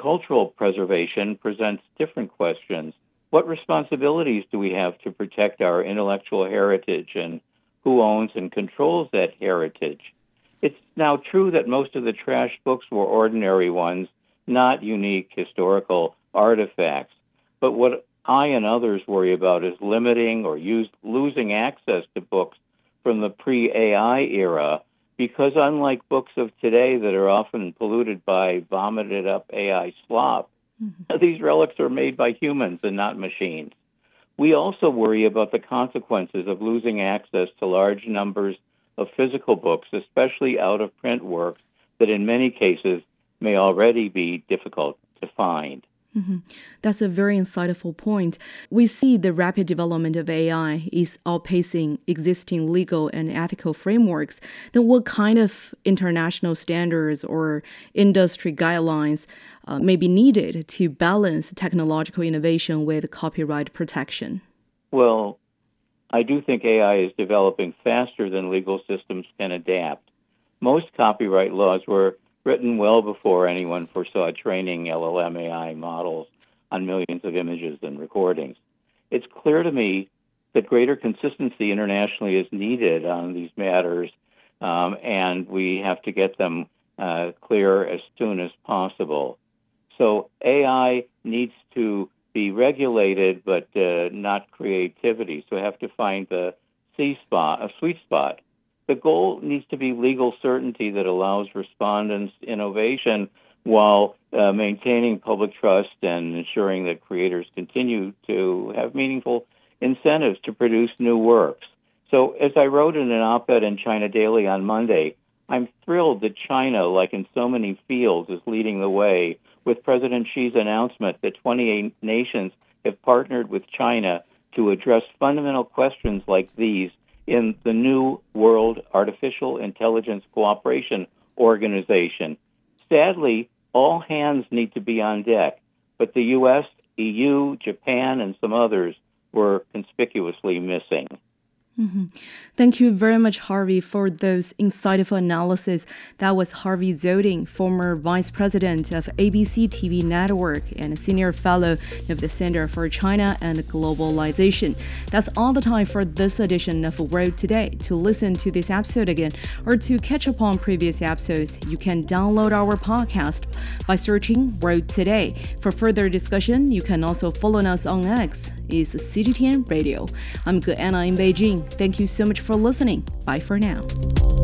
cultural preservation presents different questions. What responsibilities do we have to protect our intellectual heritage, and who owns and controls that heritage? It's now true that most of the trash books were ordinary ones, not unique historical artifacts. But what I and others worry about is limiting or losing access to books from the pre-AI era, because unlike books of today that are often polluted by vomited up AI slop, these relics are made by humans and not machines. We also worry about the consequences of losing access to large numbers of physical books, especially out-of-print works that in many cases may already be difficult to find. That's a very insightful point. We see the rapid development of AI is outpacing existing legal and ethical frameworks. Then what kind of international standards or industry guidelines may be needed to balance technological innovation with copyright protection? Well, I do think AI is developing faster than legal systems can adapt. Most copyright laws were written well before anyone foresaw training LLM AI models on millions of images and recordings. It's clear to me that greater consistency internationally is needed on these matters, and we have to get them clear as soon as possible. So AI needs to be regulated, but not creativity. So we have to find the sweet spot. The goal needs to be legal certainty that allows respondents innovation while maintaining public trust and ensuring that creators continue to have meaningful incentives to produce new works. So as I wrote in an op-ed in China Daily on Monday, I'm thrilled that China, like in so many fields, is leading the way with President Xi's announcement that 28 nations have partnered with China to address fundamental questions like these in the new World Artificial Intelligence Cooperation Organization. Sadly, all hands need to be on deck, but the U.S., EU, Japan, and some others were conspicuously missing. Thank you very much, Harvey, for those insightful analysis. That was Harvey Zoding, former Vice President of ABC TV Network and Senior Fellow of the Center for China and Globalization. That's all the time for this edition of World Today. To listen to this episode again or to catch up on previous episodes, you can download our podcast by searching World Today. For further discussion, you can also follow us on X. It's CGTN Radio. I'm Anna in Beijing. Thank you so much for listening. Bye for now.